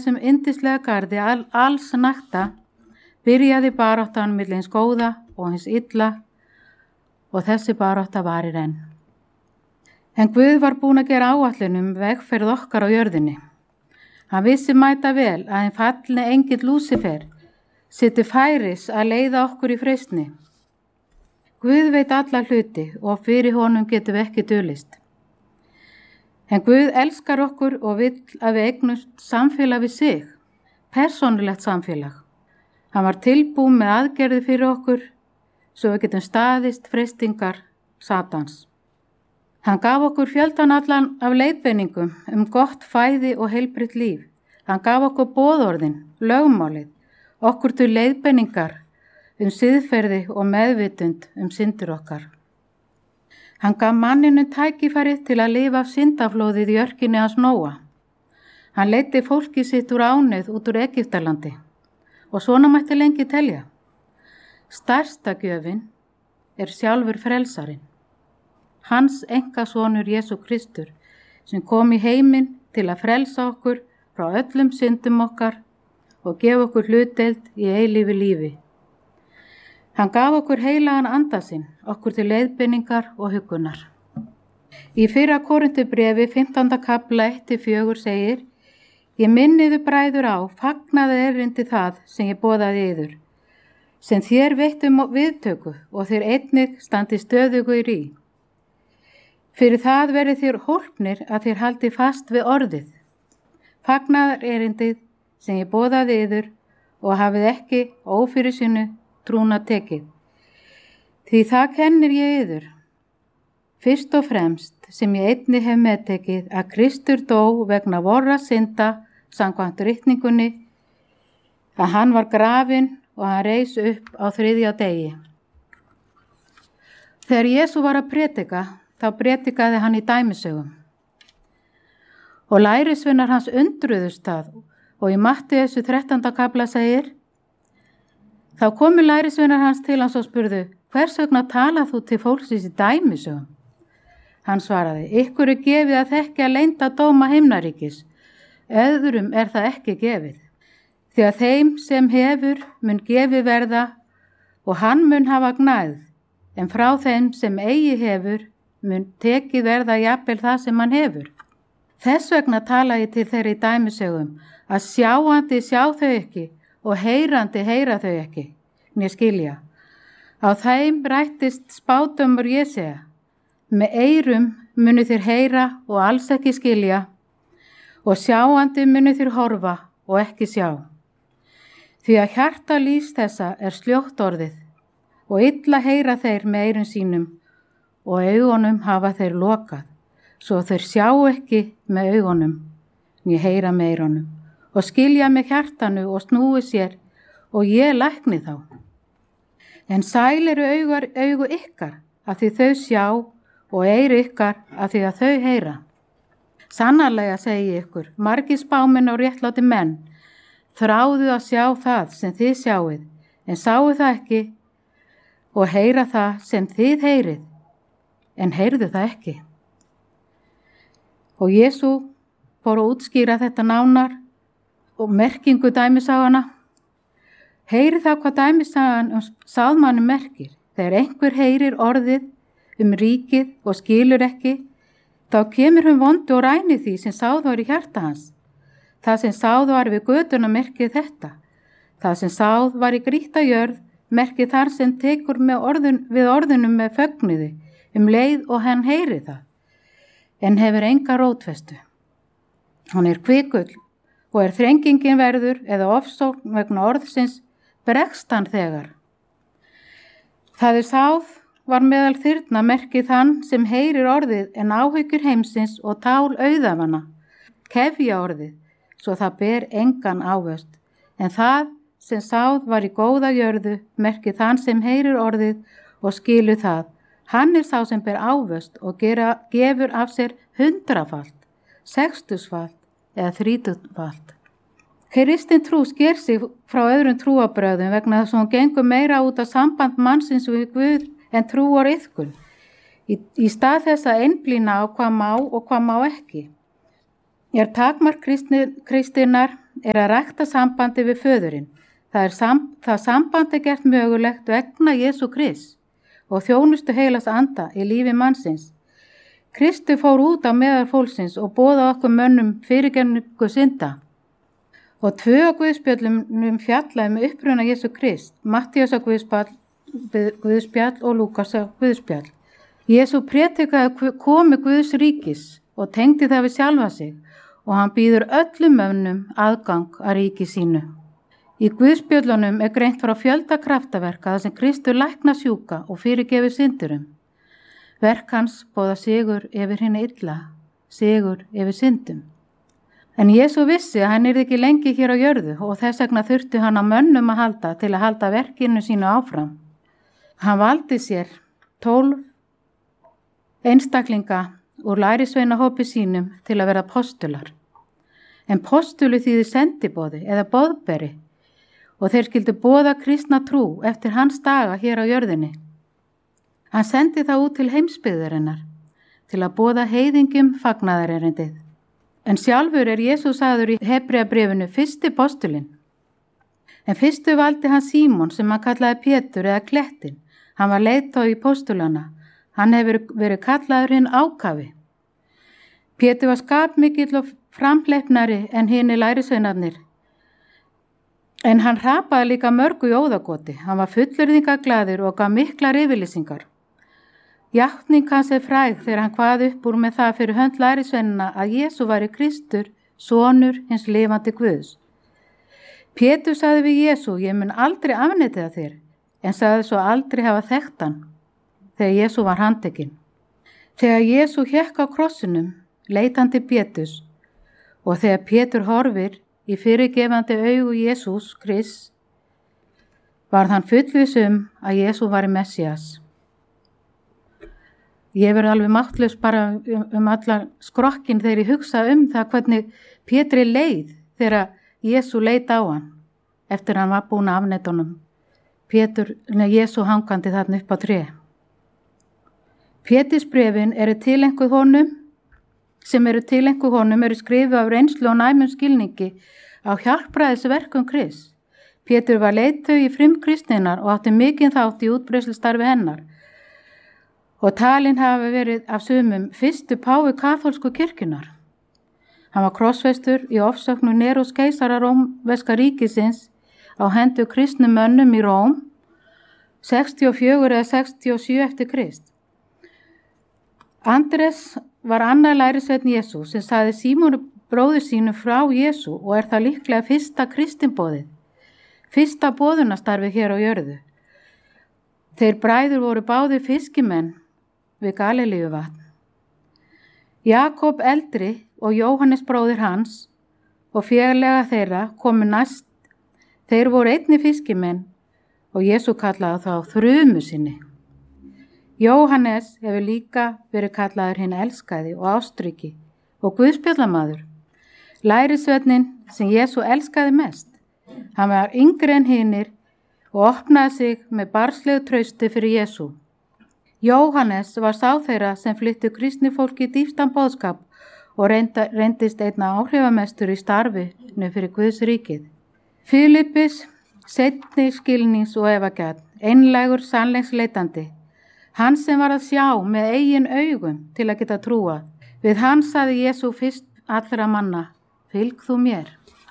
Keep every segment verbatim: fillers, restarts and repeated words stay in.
þessum yndislega garði all, alls nakta byrjaði baráttan milli hins góða og hins illa og þessi barátta varir enn. En Guð var búinn að gera áætlun um vegferð okkar á jörðinni. Hann vissi mæta vel að hinn fallni engill Lúsifer situr færis að leiða okkur í freistni. Guð veit alla hluti og fyrir honum getum við ekki dulist. En Guð elskar okkur og vill að við eignumst samfélag við sig, persónulegt samfélag. Hann var tilbúinn með aðgerði fyrir okkur svo við getum staðist freistingar Satans. Hann gaf okkur fjöldan allan af leiðbeiningum um gott fæði og heilbrigt líf. Hann gaf okkur boðorðin, lögmálið, okkur til leiðbeiningar um siðferði og meðvitund um syndir okkar. Hann gaf manninu tækifæri til að lifa af syndaflóðið í örkinni hans Nóa. Hann leiddi fólki sitt úr ánauð út úr Egyptalandi og svona mætti lengi telja. Stærsta gjöfin er sjálfur frelsarinn. Hans einkasonur Jesú Kristur sem kom í heiminn til að frelsa okkur frá öllum syndum okkar og gefa okkur hlutdeild í eilífu lífi. Hann gaf okkur heilagan anda sinn, okkur til leiðbeiningar og huggunar. Í fyrra Korintubréfi fimmtánda kafla eitt til fjögur segir: Ég minniðu bræður á, fagnaði erindi það sem ég boðaði yður, sem þér veittum viðtöku og þér einnig standi stöðugur í. Fyrir það verið þér hólpnir að þér haldi fast við orðið. Fagnaðar erindið sem ég boðaði yður og hafið ekki ófyrirsynnu trúna tekið. Því það kennir ég yður. Fyrst og fremst sem ég einnig hef meðtekið að Kristur dó vegna vorra synda samkvæmt ritningunni, að hann var grafinn og hann reis upp á þriðja degi. Þegar Jesú var að predika, þá predikaði hann í dæmisögum. Og lærisveinar hans undruðust það og í Matteusar þrettánda kafla segir: Þá komu lærisveinar hans til hans og spurðu: Hvers vegna talað þú til fólksins í dæmisögum? Hann svaraði: Ykkur er gefið að þekkja leynda dóma himnaríkis, öðrum er það ekki gefið. Því að þeim sem hefur mun gefið verða og hann mun hafa gnægð, en frá þeim sem eigi hefur mun tekið verða jafnvel það sem hann hefur. Þess vegna tala ég til þeirra í dæmisögum, að sjáandi sjá þau ekki og heyrandi heyra þau ekki, né skilja. Á þeim rættist spádómur Jesaja: Með eyrum munu þér heyra og alls ekki skilja, og sjáandi munu þér horfa og ekki sjá. Því að hjarta lýs þessa er sljótt orðið, og illa heyra þeir með eyrum sínum, og augunum hafa þeir lokað, svo þeir sjá ekki með augunum, né heyra með eyrunum, og skilja með hjartanu og snúi sér, og ég lækni þá. En sæl eru augar, augu ykkar, af því þau sjá, og eyru ykkar, af því að þau heyra. Sannarlega segi ykkur, margir spámenn og réttlátir menn þráðu að sjá það sem þið sjáið, en sáu það ekki, og heyra það sem þið heyrið, en heyrðu það ekki. Og Jesú fór að útskýra þetta nánar og merkingu dæmisagana. Heyri það hvað dæmisagan um sáðmanni merkir. Þegar einhver heyrir orðið um ríkið og skilur ekki, þá kemur hún vondu og ræni því sem sáð var í hjarta hans. Það sem sáð var við götuna merkið þetta. Það sem sáð var í grýtta jörð merkið þar sem tekur með orðun, við orðunum með fögnuði, um leið og hann heyri það, en hefur enga rótfestu. Hann er kvikull og er þrengingin verður eða ofsókn vegna orðsins, bregst hann þegar. Það er sáð var meðal þyrna merkið þann sem heyrir orðið en áhyggjur heimsins og tál auðafana, kefja orðið, svo það ber engan ávöxt, en það sem sáð var í góða jörðu merkið þann sem heyrir orðið og skilur það. Hann er sá sem ber ávöxt og gera, gefur af sér hundrafalt, sextusfalt eða þrítugfalt. Kristin trú sker sig frá öðrum trúabröðum vegna þess að hún gengur meira út af samband mannsins við Guð en trúar iðkun, í, í stað þess að einblína á hvað má og hvað má ekki. Er takmark kristinnar er að rækta sambandi við föðurinn. Það, er sam, það sambandi gert mögulegt vegna Jesú Krist og þjónustu heilags anda í lífi mannsins. Kristi fór út á meðal fólksins og boða okkur mönnum fyrirgefningu synda. Og tvö á Guðspjöllum fjallaði með uppruna Jesú Krist, Mattías á Guðspjall, Guðspjall og Lúkas á Guðspjall. Jesú prédikaði komu Guðs ríkis og tengdi það við sjálfa sig og hann býður öllum mönnum aðgang að ríki sínu. Í Guðspjöllunum er greint frá fjölda kraftaverka þar sem Kristur lækna sjúka og fyrirgefi syndurum. Verk hans boða sigur yfir hinna illa, sigur yfir syndum. En Jesú vissi að hann yrði ekki lengi hér á jörðu og þess vegna þurfti hann á mönnum að halda til að halda verkinu sínu áfram. Hann valdi sér tólf einstaklinga úr lærisveinahópi sínum til að vera postular. En postulu þýðir sendiboði eða boðberi og þeir skildu boða kristna trú eftir hans daga hér á jörðinni. Hann sendi það út til heimsbyggðarinnar til að boða heiðingjum fagnaðarerindið. En sjálfur er Jesús sagður í Hebreabréfinu fyrsti postulinn. En fyrstu valdi hann Símon sem hann kallaði Pétur eða Klettin. Hann var leiðtogi postulana. Hann hefur verið kallaður hinn ákafi. Pétur var skapmikill og framhleypnari en hinni lærisveinarnir. En hann hrapaði líka mörgu í óðagoti. Hann var fullyrðingaglaður og gaf miklar yfirlýsingar. Játning hans er fræg þegar hann kvað upp úr með það fyrir hönd lærisveinana að Jesú væri Kristur, sonur hins lifandi Guðs. Pétur sagði við Jesú, ég mun aldrei afneita þér, en sagði svo aldrei hafa þekkt hann, þegar Jesú var handtekinn. Þegar Jesú hékk á krossinum, leit hann til Péturs, og þegar Pétur horfir í fyrirgefandi augu Jesús Krist, varð hann fullviss um að Jesú væri Messías. Ég verði alveg máttlaus bara um, um allar skrokkin þegar ég hugsa um það hvernig Pétri leið þegar Jesú leit á hann eftir hann var búin að afneita honum. Pétur, neða Jesú hangandi þarna upp á tré. Pétursbréfin eru tilenguð honum, sem eru tilenguð honum eru skrifuð af reynslu og næmum skilningi á hjálpræðisverkum Krists. Pétur var leiðtogi í frumkristninnar og átti mikinn þátt í útbreiðslustarfi hennar. Og talinn hafi verið af sumum fyrstu páfi kaþólsku kirkjunar. Hann var krossfestur í ofsóknu Neros keisara rómverska ríkisins á hendur kristnum mönnum í Róm sextíu og fjögur eða sextíu og sjö eftir Krist. Andrés var annar lærisveinn Jesú sem sagði Símoni bróður sínu frá Jesú og er það líklega fyrsta kristinboðið, fyrsta boðunastarfi hér á jörðu. Þeir bræður voru báðir fiskimenn við Galilíu vatn. Jakob eldri og Jóhannes bróðir hans og félaga þeirra komu næst. Þeir voru einni fiskimenn og Jesú kallaði þá þrumu sinni. Jóhannes hefur líka verið kallaður hinn elskaði og ástriki og guðspjallamaður. Lærisveinninn sem Jesú elskaði mest. Hann var yngri en hinnir og opnaði sig með barnslegu trausti fyrir Jesú. Jóhannes var sá þeirra sem flyttu kristni fólki dýpstan boðskap og reynda, reyndist einna áhrifamestur í starfinu fyrir Guðs ríkið. Filippus, seinni skilnings og efagjörn, einlægur sannleiksleitandi. Hann sem var að sjá með eigin augum til að geta trúa. Við hann sagði Jesú fyrst allra manna, fylg þú mér.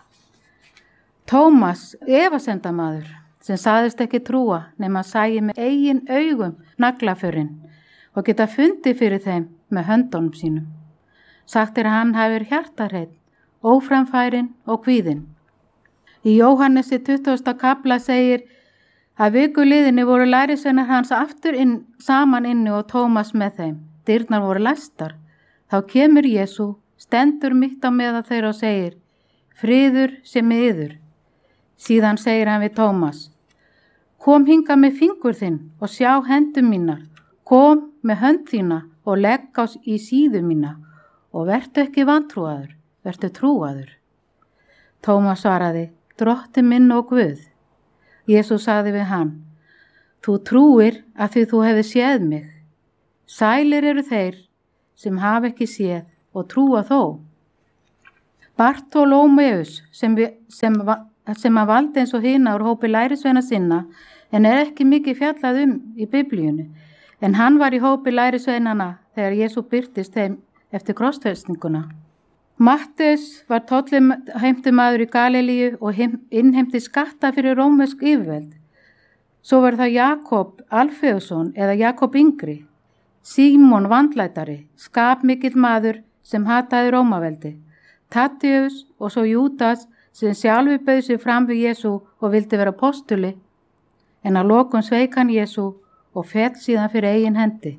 Tómas, efasendamaður, sem sagðist ekki trúa nema að sæi með eigin augum naglaförinn og geta fundið fyrir þeim með höndunum sínum. Sagt er að hann hafi hjartarheill, óframfærin og kvíðin. Í Jóhannesi tuttugasta kafla segir að vikuliðinni voru lærisveinar hans aftur inn, saman inni og Tómas með þeim. Dyrnar voru læstar. Þá kemur Jesú, stendur mitt á meðal þeirra og segir, friður sé með yður. Síðan segir hann við Tómas, kom hinga með fingur þinn og sjá hendur mínar, kom með hönd þína og legg á í síðu mína og vertu ekki vantrúaður, vertu trúaður. Tómas svaraði, Drottinn minn og Guð. Jesús sagði við hann, þú trúir að því þú hefði séð mig. Sælir eru þeir sem hafa ekki séð og trúa þó. Bartolómeus sem, við, sem, sem að valdi eins og hina úr hópi lærisveina sinna en er ekki mikið fjallað um í biblíunni. En hann var í hópi lærisveinana þegar Jesú birtist þeim eftir krossfestinguna. Matteus var tollheimtumaður í Galilíu og innheimti skatta fyrir rómversk yfirvöld. Svo var það Jakob Alfeusson eða Jakob yngri, Símon vandlætari, skapmikill maður sem hataði Rómaveldi, Tadeus og svo Júdas sem sjálfur bauð sig fram við Jesú og vildi vera postuli, en að lokum sveik hann Jesú og féll síðan fyrir eigin hendi.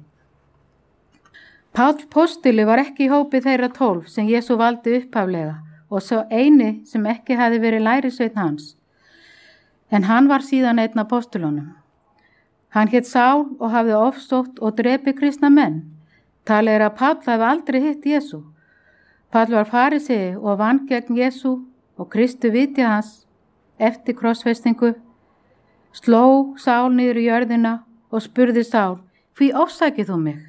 Páll postuli var ekki í hópi þeirra tólf sem Jesú valdi upphaflega og svo eini sem ekki hafi verið lærisveinn hans, en hann var síðan einn af postulunum. Hann hét Sál og hafði ofsótt og drepi kristna menn. Talið er að Páll hafi aldrei hitt Jesú. Páll var farisei og vann gegn Jesú og Kristu viti hans eftir krossfestingu, sló Sál niður í jörðina og spurði Sál, hví ofsækið þú mig?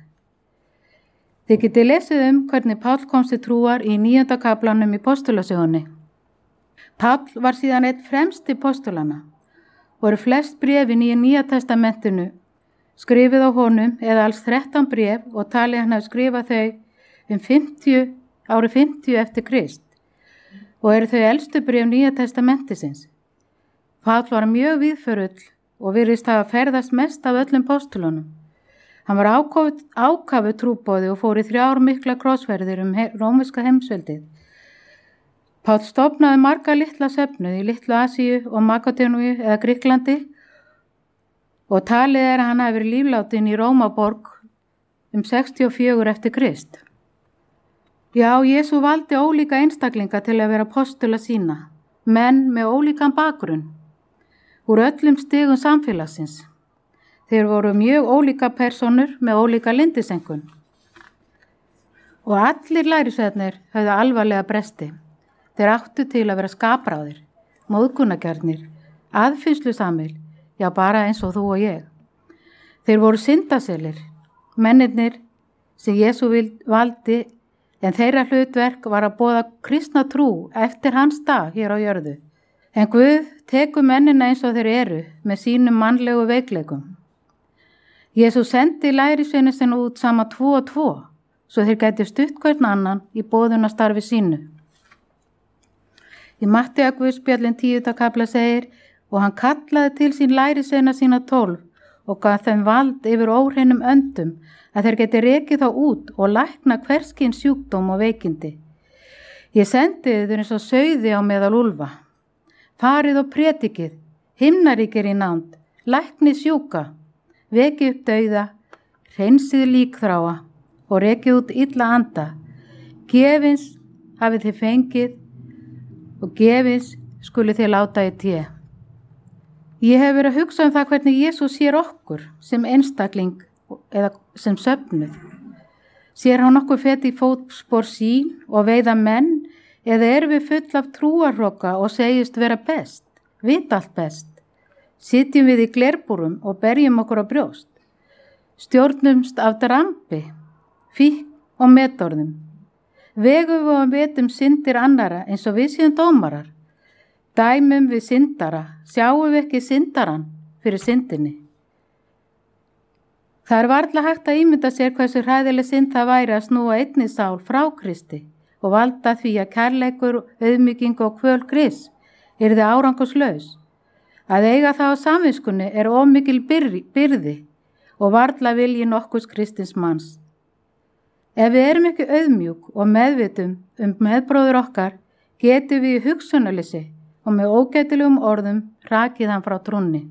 Þið getið lesið um hvernig Páll komst til trúar í níunda kaflanum í postulasögunni. Páll var síðan einn fremsti postulana. Voru flest bréfin í Nýja testamentinu skrifið á honum eða alls þrettán bréf og talið hann hafi skrifað þau um fimmtíu, árið fimmtíu eftir Krist og eru þau elstu bréf Nýja testamentisins. Páll var mjög víðförull og virðist hafa ferðast mest af öllum postulunum. Hann var ákafu, ákafu trúboði og fór í þrjár mikla krossferðir um he, rómverska heimsveldið. Páll stofnaði marga litla söfnuð í Litlu Asíu og Makedóníu eða Grikklandi og talið er að hann hafi verið líflátin í Rómaborg um sextíu og fjögur eftir Krist. Já, Jesú valdi ólíka einstaklinga til að vera postula sína, menn með ólíkan bakgrunn, úr öllum stigum samfélagsins. Þeir voru mjög ólíka personur með ólíka lindisengun. Og allir lærisveinarnir höfðu alvarlega bresti. Þeir áttu til að vera skapráðir, móðgunargjarnir, aðfinnslusamir, já bara eins og þú og ég. Þeir voru syndaselir, mennirnir sem Jesú valdi, en þeirra hlutverk var að boða kristna trú eftir hans dag hér á jörðu. En Guð tekur mennina eins og þeir eru með sínum mannlegu veikleikum. Jesú sendi lærisveinana sinna út sama tvo og tvo, svo þeir gætu stutt hvern annan í boðunastarfi sínu. Í Matteusar Guðspjallinn tíunda kafla segir, og hann kallaði til sín lærisveina sína tólf og gaf þeim vald yfir óhreinum öndum að þeir geti rekið þá út og lækna hverskins sjúkdóm og veikindi. Ég sendi þau eins og sauði á meðal úlfa. Farið og predikið, himnaríkir í nánd, læknið sjúka, vekið upp dauða, hreinsið líkþráa og rekið út illa anda. Gefins hafið þið fengið og gefins skuli þið láta í té. Ég hef verið að hugsa um það hvernig Jesús sér okkur sem einstakling eða sem söfnuð. Sér hann okkur feti í fótspor sín og veiða menn eða erum við full af trúarroka og segist vera best, vita allt best. Sitjum við í glerbúrum og berjum okkur á brjóst. Stjórnumst af drambi, fíkn og metorðum. Vegum við og vetum syndir annara eins og við séum dómarar. Dæmum við syndara, sjáum við ekki syndaran fyrir syndinni. Það er varla hægt að ímynda sér hversu hræðileg synd það væri að snúa einni sál frá Kristi og valda því að kærleikur, auðmýking og kvöl Krists yrði árangurslaus. Að eiga það á samviskunni er of mikil byrði og varla vilji nokkurs kristins manns. Ef við erum ekki auðmjúk og meðvitum um meðbróður okkar, getum við í hugsunarleysi og með ógætilegum orðum rakið hann frá trúnni.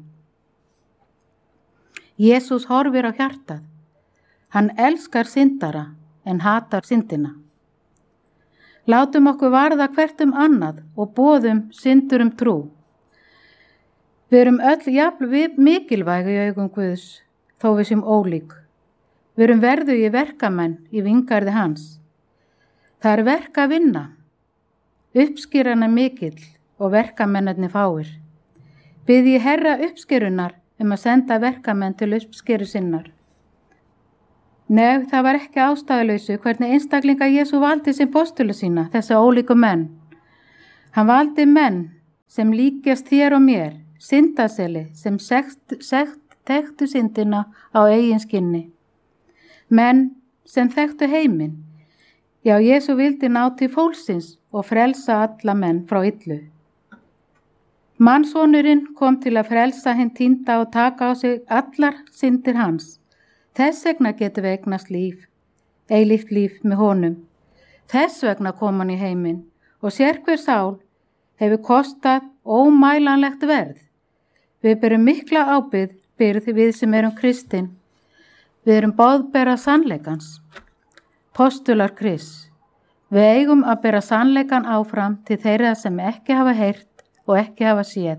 Jesús horfir á hjartað. Hann elskar syndara en hatar syndina. Látum okkur varða hvert um annað og boðum syndur um trú. Við erum öll jafn mikilvæg í augum Guðs, þó við sem ólík. Við erum verðugir verkamenn í vingarði hans. Það er verk að vinna. Uppskeran er mikill og verkamennarnir fáir. Biðji Herra uppskerunar um að senda verkamenn til uppskeru sinnar. Nei, það var ekki ástæðuleysu hvernig einstaklinga Jesú valdi sem postula sína, þessa ólíku menn. Hann valdi menn sem líkjast þér og mér, syndaseli sem sekt, sekt, þekktu syndina á eigin skinni. Menn sem þekktu heiminn. Já, Jesú vildi ná til fólksins og frelsa alla menn frá illu. Mannsonurinn kom til að frelsa hinn týnda og taka á sig allar syndir hans. Þess vegna getur við eignast líf, eilíft líf með honum. Þess vegna kom hann í heiminn og sérhver sál hefur kostað ómælanlegt verð. Við berum mikla ábyrgð byrð við sem erum kristin. Við erum boðbera sannleikans. Postular Krists. Við eigum að bera sannleikan áfram til þeirra sem ekki hafa heyrt og ekki hafa séð.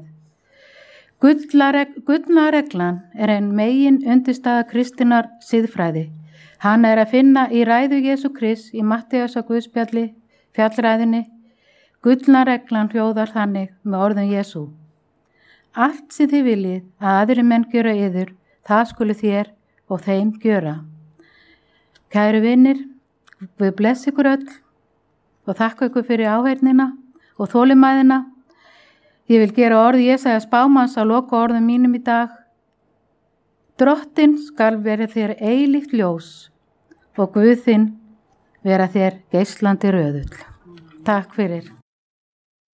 Gullna reglan er ein megin undirstaða kristinnar siðfræði. Hann er að finna í ræðu Jesú Krists í Matteusar Guðspjalli, fjallræðinni. Gullna reglan hljóðar þannig með orðum Jesú. Allt sem þið viljið að aðri menn gjöra yður, það skulu þér og þeim gjöra. Kæru vinir, við bless ykkur öll og þakka ykkur fyrir áheyrnina og þolinmæðina. Ég vil gera orð Jesaja spámanns að loka orðum mínum í dag. Drottinn skal vera þér eilíft ljós og Guð þinn vera þér geislandi röðull. Takk fyrir.